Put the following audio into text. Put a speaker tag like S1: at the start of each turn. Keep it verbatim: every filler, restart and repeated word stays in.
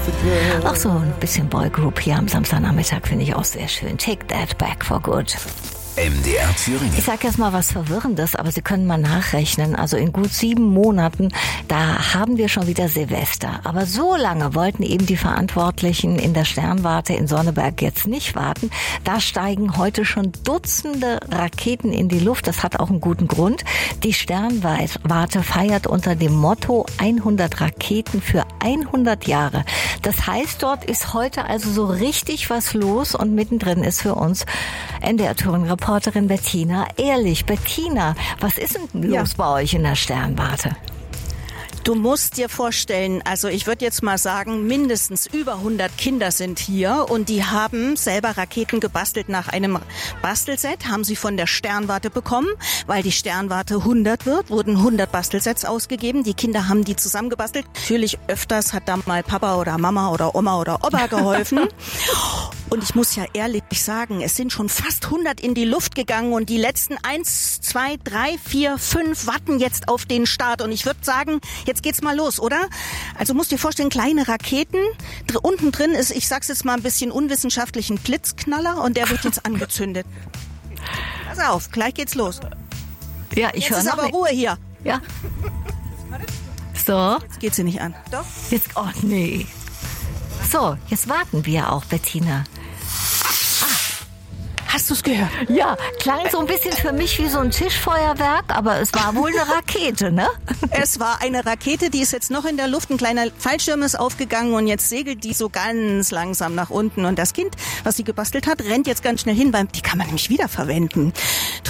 S1: Auch so ein bisschen Boygroup hier am Samstagnachmittag finde ich auch sehr schön. Take that back for good.
S2: M D R Thüringen.
S1: Ich sage jetzt mal was Verwirrendes, aber Sie können mal nachrechnen. Also in gut sieben Monaten, da haben wir schon wieder Silvester. Aber so lange wollten eben die Verantwortlichen in der Sternwarte in Sonneberg jetzt nicht warten. Da steigen heute schon Dutzende Raketen in die Luft. Das hat auch einen guten Grund. Die Sternwarte feiert unter dem Motto hundert Raketen für hundert Jahre. Das heißt, dort ist heute also so richtig was los und mittendrin ist für uns M D R Thüringen Reporterin Bettina Ehrlich. Bettina, was ist denn los ja. bei euch in der Sternwarte?
S3: Du musst dir vorstellen, also ich würde jetzt mal sagen, mindestens über hundert Kinder sind hier und die haben selber Raketen gebastelt nach einem Bastelset, haben sie von der Sternwarte bekommen, weil die Sternwarte hundert wird, wurden hundert Bastelsets ausgegeben. Die Kinder haben die zusammengebastelt. Natürlich öfters hat da mal Papa oder Mama oder Oma oder Opa geholfen. Und ich muss ja ehrlich sagen, es sind schon fast hundert in die Luft gegangen und die letzten eins, zwei, drei, vier, fünf warten jetzt auf den Start. Und ich würde sagen, jetzt geht's mal los, oder? Also musst dir vorstellen, kleine Raketen. Dr- unten drin ist, ich sag's jetzt mal ein bisschen unwissenschaftlich, ein Blitzknaller und der wird jetzt angezündet. Pass auf, gleich geht's los.
S1: Ja, ich höre
S3: Jetzt ist aber Ruhe hier.
S1: Ja. So.
S3: Jetzt geht sie nicht an. Doch.
S1: Jetzt, oh nee. So, jetzt warten wir auch, Bettina.
S3: Hast du's gehört?
S1: Ja, klang so ein bisschen für mich wie so ein Tischfeuerwerk, aber es war wohl eine Rakete, ne?
S3: Es war eine Rakete, die ist jetzt noch in der Luft. Ein kleiner Fallschirm ist aufgegangen und jetzt segelt die so ganz langsam nach unten. Und das Kind, was sie gebastelt hat, rennt jetzt ganz schnell hin, weil die kann man nämlich wiederverwenden.